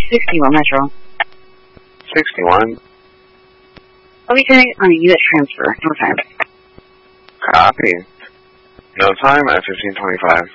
61 Metro. 61. Okay, on a U.S. transfer. No time. Copy. No time at 15:25.